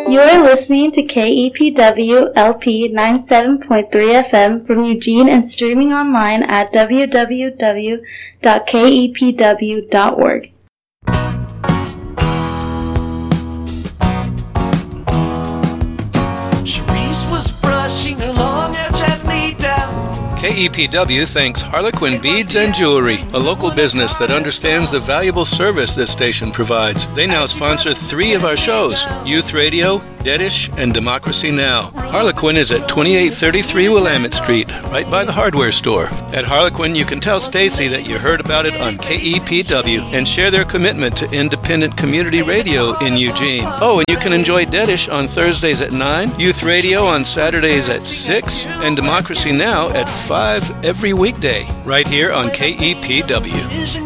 You are listening to KEPW LP 97.3 FM from Eugene and streaming online at www.kepw.org. Cherise was brushing her long hair gently down. KEPW thanks Harlequin Beads and Jewelry, a local business that understands the valuable service this station provides. They now sponsor 3 of our shows, Youth Radio, Deadish, and Democracy Now! Harlequin is at 2833 Willamette Street, right by the hardware store. At Harlequin, you can tell Stacy that you heard about it on KEPW and share their commitment to independent community radio in Eugene. Oh, and you can enjoy Deadish on Thursdays at 9, Youth Radio on Saturdays at 6, and Democracy Now! At 5 every weekday, right here on KEPW.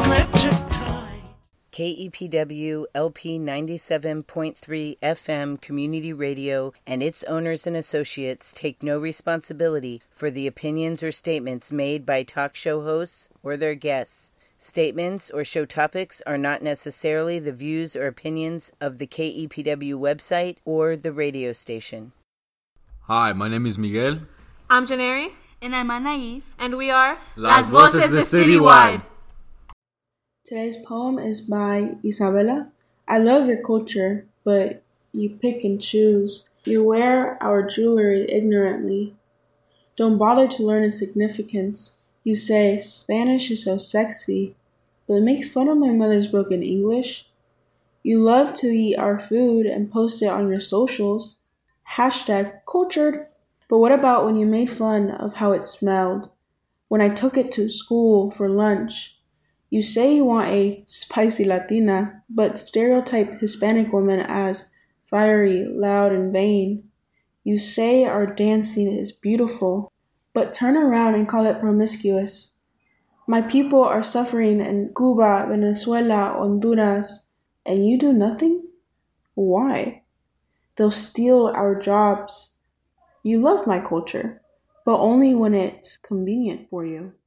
KEPW LP 97.3 FM Community Radio and its owners and associates take no responsibility for the opinions or statements made by talk show hosts or their guests. Statements or show topics are not necessarily the views or opinions of the KEPW website or the radio station. Hi, my name is Miguel. I'm Janeri. And I'm Anaí. And we are Las Voces de Citywide. Today's poem is by Isabella. I love your culture, but you pick and choose. You wear our jewelry ignorantly. Don't bother to learn its significance. You say, Spanish is so sexy, but make fun of my mother's broken English. You love to eat our food and post it on your socials. #cultured. But what about when you made fun of how it smelled? When I took it to school for lunch. You say you want a spicy Latina, but stereotype Hispanic women as fiery, loud, and vain. You say our dancing is beautiful, but turn around and call it promiscuous. My people are suffering in Cuba, Venezuela, Honduras, and you do nothing? Why? They'll steal our jobs. You love my culture, but only when it's convenient for you.